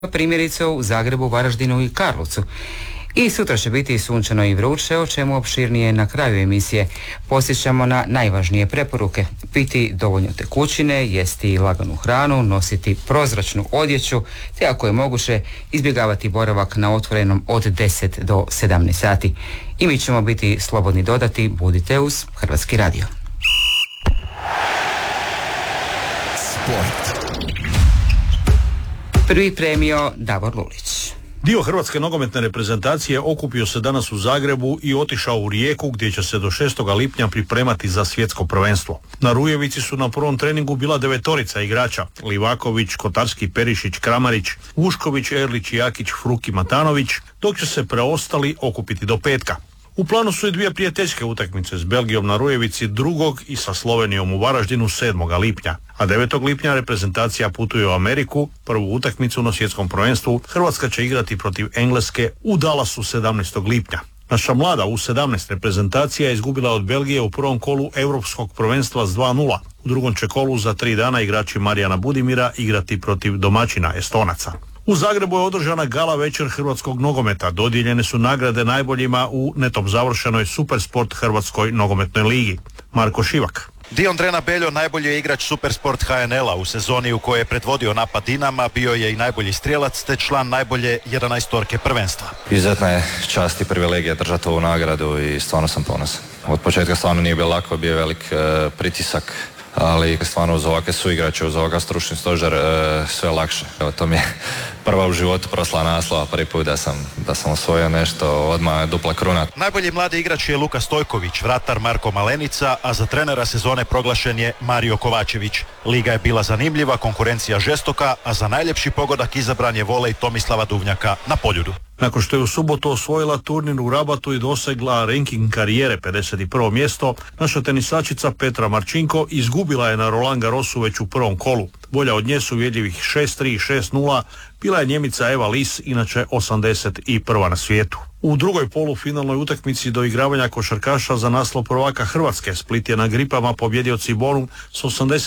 primjerice u Zagrebu, Varaždinu i Karlovcu. I sutra će biti sunčano i vruće, o čemu opširnije na kraju emisije. Posjećamo na najvažnije preporuke: piti dovoljno tekućine, jesti laganu hranu, nositi prozračnu odjeću, te ako je moguće izbjegavati boravak na otvorenom od 10 do 17 sati. I mi ćemo biti slobodni dodati: budite uz Hrvatski radio. Sport. Prvi premio Davor Lulić. Dio hrvatske nogometne reprezentacije okupio se danas u Zagrebu i otišao u Rijeku, gdje će se do 6. lipnja pripremati za svjetsko prvenstvo. Na Rujevici su na prvom treningu bila 9 igrača: Livaković, Kotarski, Perišić, Kramarić, Vušković, Erlić, Jakić, Fruki, Matanović, dok će se preostali okupiti do petka. U planu su i 2 prijateljske utakmice s Belgijom na Rujevici 2. i sa Slovenijom u Varaždinu 7. lipnja. A 9. lipnja reprezentacija putuje u Ameriku. Prvu utakmicu na svjetskom prvenstvu Hrvatska će igrati protiv Engleske u Dallasu 17. lipnja. Naša mlada U17 reprezentacija je izgubila od Belgije u prvom kolu Europskog prvenstva s 2:0. U drugom će kolu za 3 dana igrači Marijana Budimira igrati protiv domaćina Estonaca. U Zagrebu je održana gala večer hrvatskog nogometa. Dodijeljene su nagrade najboljima u netom završenoj Supersport Hrvatskoj nogometnoj ligi. Marko Šivak. Dion Drena Beljo najbolji je igrač Supersport HNL-a u sezoni u kojoj je predvodio napad Dinama, bio je i najbolji strijelac te član najbolje 11 prvenstva. Izuzetna je čast i privilegija držati ovu nagradu i stvarno sam ponosan. Od početka stvarno nije bilo lako, bio je velik pritisak, ali stvarno uz ovakve suigrače, uz ovakav stručni stožer sve lakše. Evo, to mi je prva u životu proslava naslova, prvi put da sam osvojio nešto, odmah dupla kruna. Najbolji mladi igrač je Luka Stojković, vratar Marko Malenica, a za trenera sezone proglašen je Mario Kovačević. Liga je bila zanimljiva, konkurencija žestoka, a za najljepši pogodak izabran je volej Tomislava Duvnjaka na Poljudu. Nakon što je u subotu osvojila turnir u Rabatu i dosegla ranking karijere 51. mjesto, naša tenisačica Petra Marčinko izgubila je na Roland Garrosu već u prvom kolu. Bolja od nje su uvjerljivih 6-3 i 6-0 bila je Njemica Eva Lis, inače 81. na svijetu. U drugoj polufinalnoj utakmici do igravanja košarkaša za naslov prvaka Hrvatske, Split je na Gripama pobjedio Cibonu s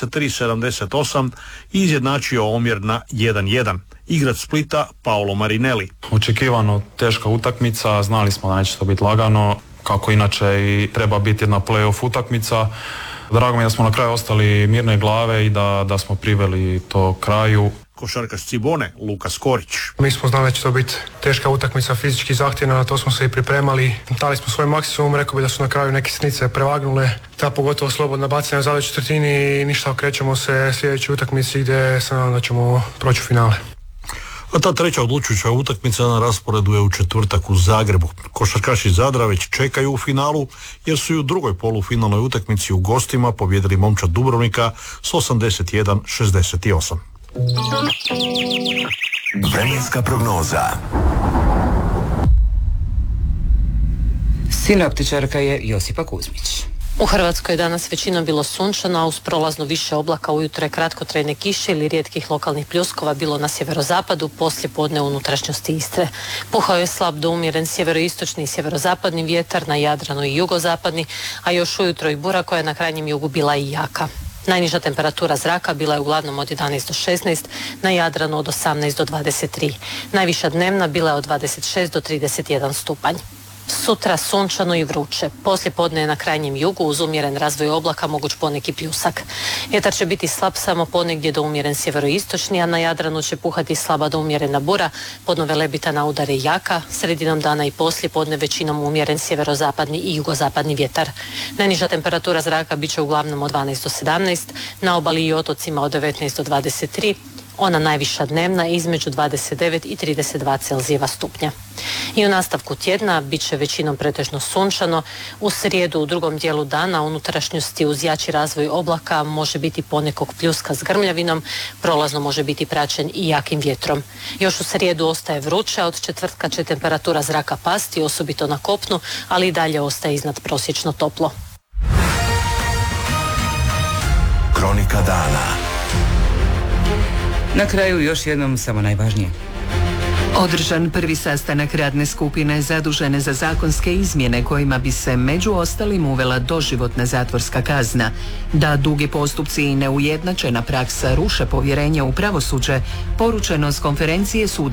83-78 i izjednačio omjer na 1:1. Igrač Splita Paolo Marinelli. Očekivano teška utakmica, znali smo da neće to biti lagano, kako inače i treba biti jedna play-off utakmica. Drago mi je da smo na kraju ostali mirne glave i da smo priveli to kraju. Košarkaš Cibone Luka Skorić. Mi smo znali da će to biti teška utakmica, fizički zahtjevna, na to smo se i pripremali. Dali smo svoj maksimum, rekao bi da su na kraju neke sitnice prevagnule. Ta pogotovo slobodna bacanja u zadnjoj četvrtini i ništa, okrećemo se sljedećoj utakmici gdje se nadam da ćemo proći u finale. A ta treća odlučujuća utakmica na rasporedu je u četvrtak u Zagrebu. Košarkaši Zadra već čekaju u finalu jer su i u drugoj polufinalnoj utakmici u gostima pobjedili momčad Dubrovnika s 81-68. Vremenska prognoza. Sinoptičarka je Josipa Kuzmić. U Hrvatskoj je danas većinom bilo sunčano, a uz prolazno više oblaka ujutro je kratkotrajne kiše ili rijetkih lokalnih pljuskova bilo na sjeverozapadu, poslije podne u unutrašnjosti Istre. Puhao je slab do umjeren sjeveroistočni i sjeverozapadni vjetar, na Jadranu i jugozapadni, a još ujutro i bura koja je na krajnjem jugu bila i jaka. Najniža temperatura zraka bila je uglavnom od 11 do 16, na Jadranu od 18 do 23. Najviša dnevna bila je od 26 do 31 stupanj. Sutra sunčano i vruće. Poslije podne je na krajnjem jugu uz umjeren razvoj oblaka moguć poneki pljusak. Vjetar će biti slab samo ponegdje do umjeren sjeveroistočni, a na Jadranu će puhati slaba do umjerena bura, podno velebitana udare jaka, sredinom dana i poslije podne većinom umjeren sjeverozapadni i jugozapadni vjetar. Najniža temperatura zraka bit će uglavnom od 12 do 17, na obali i otocima od 19 do 23, ona najviša dnevna između 29 i 32 Celzijeva stupnja. I u nastavku tjedna bit će većinom pretežno sunčano. U srijedu u drugom dijelu dana unutrašnjosti uz jači razvoj oblaka može biti ponekog pljuska s grmljavinom, prolazno može biti praćen i jakim vjetrom. Još u srijedu ostaje vruće, a od četvrtka će temperatura zraka pasti, osobito na kopnu, ali i dalje ostaje iznad prosječno toplo. Kronika dana. Na kraju još jednom samo najvažnije. Održan prvi sastanak radne skupine zadužene za zakonske izmjene kojima bi se među ostalim uvela doživotna zatvorska kazna. Da dugi postupci i neujednačena praksa ruše povjerenje u pravosuđe, poručeno s konferencije suda